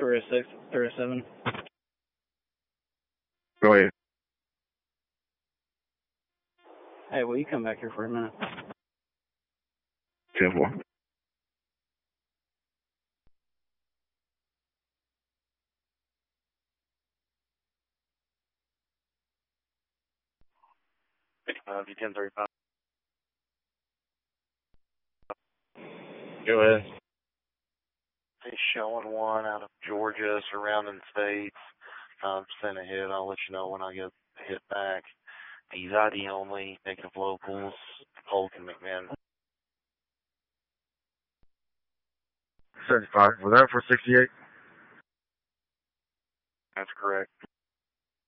306, 307. Go ahead. Hey, will you come back here for a minute? 10-4. V1035. Go ahead. Hey, showing one out of Georgia, surrounding states. Sent a hit. I'll let you know when I get hit back. He's ID only, negative locals, Polk and McMahon. 75. Was that for 68? That's correct.